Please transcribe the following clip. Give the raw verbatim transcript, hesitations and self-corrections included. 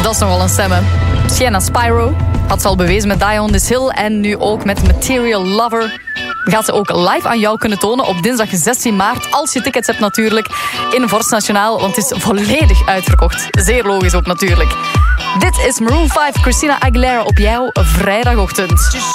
Dat is nogal een stem, hè. Sienna Spyro had ze al bewezen met Die on This Hill en nu ook met Material Lover. We gaan ze ook live aan jou kunnen tonen op dinsdag zestien maart. Als je tickets hebt natuurlijk in Vorst Nationaal, want het is volledig uitverkocht. Zeer logisch ook natuurlijk. Dit is Maroon vijf, Christina Aguilera op jouw vrijdagochtend.